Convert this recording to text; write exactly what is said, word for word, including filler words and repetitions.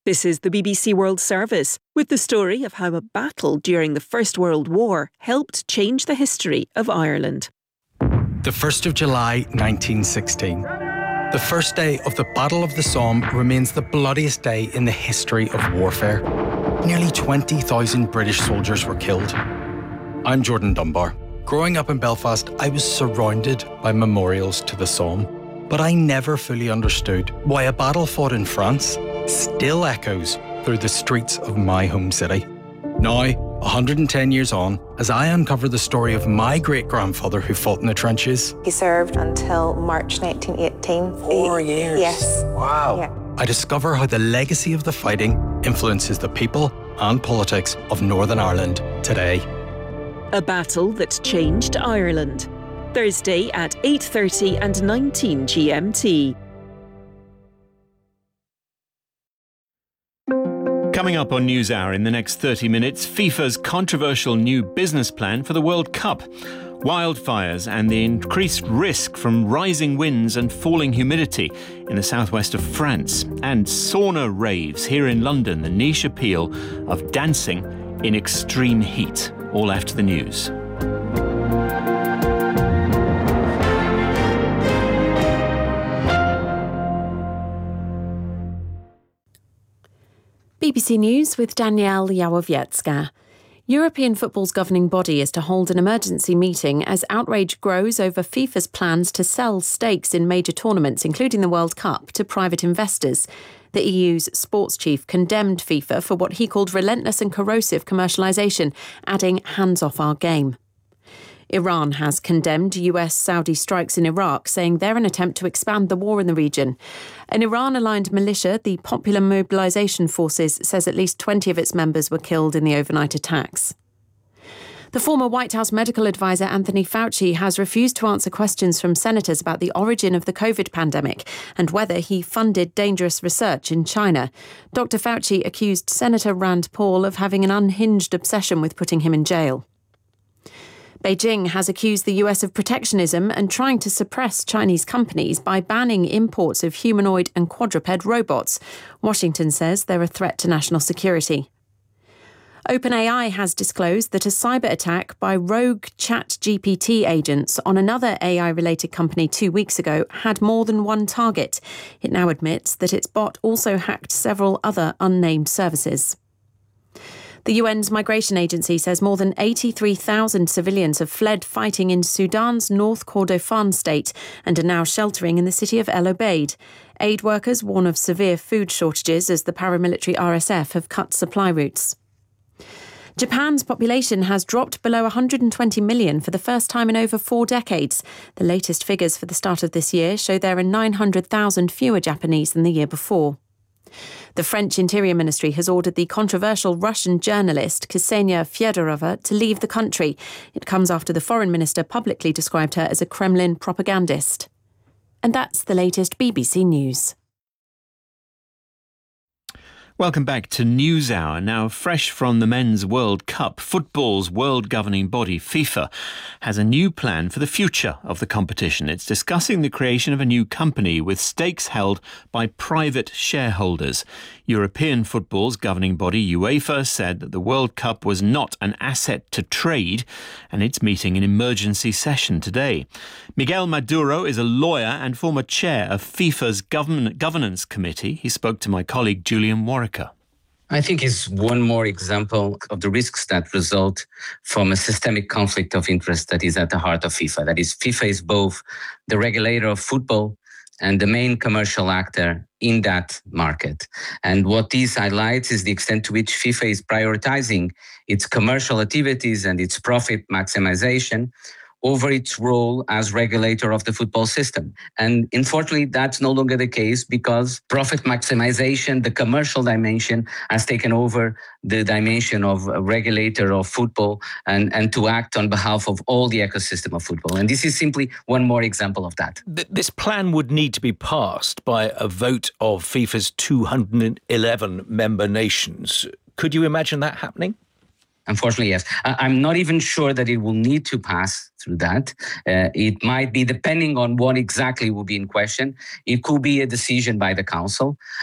This is the B B C World Service, with the story of how a battle during the First World War helped change the history of Ireland. The first of July nineteen sixteen. The first day of the Battle of the Somme remains the bloodiest day in the history of warfare. Nearly twenty thousand British soldiers were killed. I'm Jordan Dunbar. Growing up in Belfast, I was surrounded by memorials to the Somme, but I never fully understood why a battle fought in France still echoes through the streets of my home city. Now, one hundred ten years on, as I uncover the story of my great-grandfather who fought in the trenches. He served until March nineteen eighteen. Four years? Yes. Wow. Yeah. I discover how the legacy of the fighting influences the people and politics of Northern Ireland today. A battle that changed Ireland. Thursday at eight thirty and nineteen G M T. Coming up on NewsHour in the next thirty minutes, FIFA's controversial new business plan for the World Cup, wildfires and the increased risk from rising winds and falling humidity in the southwest of France, and sauna raves here in London, the niche appeal of dancing in extreme heat. All after the news. B B C News with Danielle Yawowiecka. European football's governing body is to hold an emergency meeting as outrage grows over FIFA's plans to sell stakes in major tournaments, including the World Cup, to private investors. The E U's sports chief condemned FIFA for what he called relentless and corrosive commercialisation, adding hands off our game. Iran has condemned U S-Saudi strikes in Iraq, saying they're an attempt to expand the war in the region. An Iran-aligned militia, the Popular Mobilisation Forces, says at least twenty of its members were killed in the overnight attacks. The former White House medical advisor Anthony Fauci has refused to answer questions from senators about the origin of the COVID pandemic and whether he funded dangerous research in China. Doctor Fauci accused Senator Rand Paul of having an unhinged obsession with putting him in jail. Beijing has accused the U S of protectionism and trying to suppress Chinese companies by banning imports of humanoid and quadruped robots. Washington says they're a threat to national security. OpenAI has disclosed that a cyber attack by rogue ChatGPT agents on another A I-related company two weeks ago had more than one target. It now admits that its bot also hacked several other unnamed services. The U N's migration agency says more than eighty-three thousand civilians have fled fighting in Sudan's North Kordofan state and are now sheltering in the city of El Obeid. Aid workers warn of severe food shortages as the paramilitary R S F have cut supply routes. Japan's population has dropped below one hundred twenty million for the first time in over four decades. The latest figures for the start of this year show there are nine hundred thousand fewer Japanese than the year before. The French Interior Ministry has ordered the controversial Russian journalist Ksenia Fyodorova to leave the country. It comes after the foreign minister publicly described her as a Kremlin propagandist. And that's the latest B B C News. Welcome back to NewsHour. Now, fresh from the Men's World Cup, football's world governing body, FIFA, has a new plan for the future of the competition. It's discussing the creation of a new company with stakes held by private shareholders. European football's governing body, UEFA, said that the World Cup was not an asset to trade, and it's meeting an emergency session today. Miguel Maduro is a lawyer and former chair of FIFA's govern- governance committee. He spoke to my colleague Julian Warwick. I think it's one more example of the risks that result from a systemic conflict of interest that is at the heart of FIFA. That is, FIFA is both the regulator of football and the main commercial actor in that market. And what this highlights is the extent to which FIFA is prioritizing its commercial activities and its profit maximization over its role as regulator of the football system. And unfortunately, that's no longer the case because profit maximization, the commercial dimension, has taken over the dimension of a regulator of football and, and to act on behalf of all the ecosystem of football. And this is simply one more example of that. This plan would need to be passed by a vote of FIFA's two hundred eleven member nations. Could you imagine that happening? Unfortunately, yes. I'm not even sure that it will need to pass through that. Uh, it might be, depending on what exactly will be in question, it could be a decision by the Council.